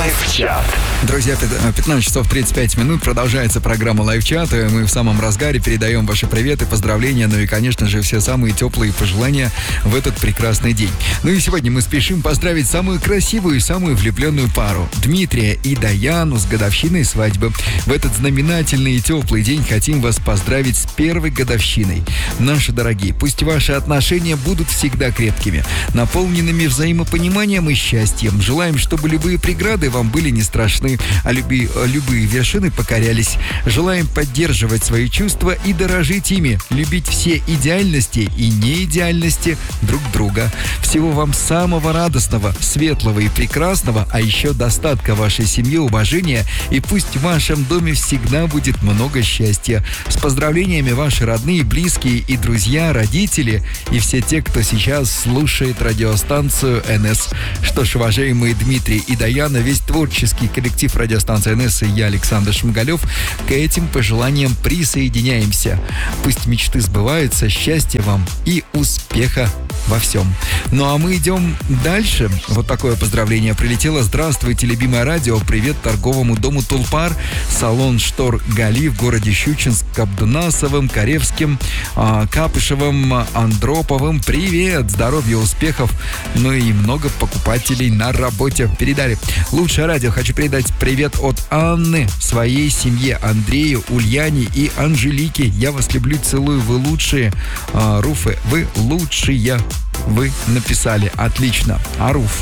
Лайв-чат. Друзья, 15 часов 35 минут. Продолжается программа Лайв-чат. Мы в самом разгаре передаем ваши приветы, поздравления, ну и, конечно же, все самые теплые пожелания в этот прекрасный день. Ну и сегодня мы спешим поздравить самую красивую и самую влюбленную пару — Дмитрия и Даяну с годовщиной свадьбы. В этот знаменательный и теплый день хотим вас поздравить с первой годовщиной. Наши дорогие, пусть ваши отношения будут всегда крепкими, наполненными взаимопониманием и счастьем. Желаем, чтобы любые преграды вам были не страшны, а любые вершины покорялись. Желаем поддерживать свои чувства и дорожить ими, любить все идеальности и неидеальности друг друга. Всего вам самого радостного, светлого и прекрасного, а еще достатка вашей семье, уважения, и пусть в вашем доме всегда будет много счастья. С поздравлениями ваши родные, близкие и друзья, родители и все те, кто сейчас слушает радиостанцию НС. Что ж, уважаемые Дмитрий и Даяна, весь творческий коллектив радиостанции НС и я, Александр Шмыгалев, к этим пожеланиям присоединяемся. Пусть мечты сбываются, счастья вам и успеха во всем. Ну а мы идем дальше. Вот такое поздравление прилетело. Здравствуйте, любимое радио. Привет торговому дому Тулпар, салон штор Гали в городе Щучинск, Абдунасовым, Каревским, Капышевым, Андроповым. Привет, здоровья, успехов, ну и много покупателей на работе. Передали. Лучшее радио. Хочу передать привет от Анны своей семье, Андрею, Ульяне и Анжелике. Я вас люблю, целую, вы лучшие. Руфы, вы лучшие. Вы написали. Отлично. Аруф.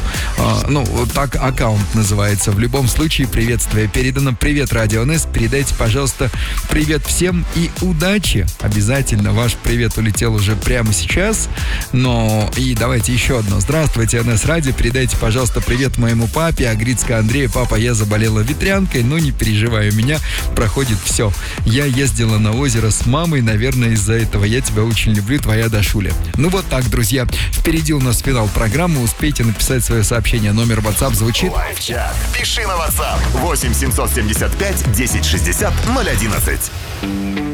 Так аккаунт называется. В любом случае, приветствие передано. Привет, Радио НС. Передайте, пожалуйста, привет всем и удачи. Обязательно. Ваш привет улетел уже прямо сейчас. И давайте еще одно. Здравствуйте, НС Радио. Передайте, пожалуйста, привет моему папе, Агрицко Андрею. Папа, я заболела ветрянкой, но не переживай, у меня проходит все. Я ездила на озеро с мамой, наверное, из-за этого. Я тебя очень люблю, твоя Дашуля. Ну вот так, друзья. Впереди у нас финал программы. Успейте написать свое сообщение. Номер WhatsApp звучит. Лайв-чат. Пиши на WhatsApp 8 775 10 60 011.